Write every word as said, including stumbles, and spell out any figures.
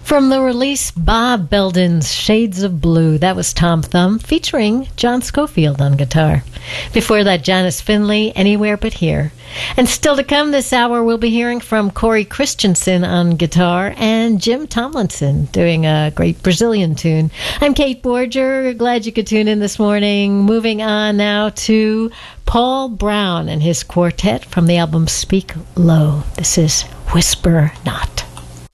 From the release Bob Belden's Shades of Blue, that was Tom Thumb featuring John Scofield on guitar. Before that, Janice Finley, Anywhere But Here. And still to come this hour, we'll be hearing from Corey Christensen on guitar and Jim Tomlinson doing a great Brazilian tune. I'm Kate Borger. Glad you could tune in this morning. Moving on now to Paul Brown and his quartet from the album Speak Low. This is Whisper Not.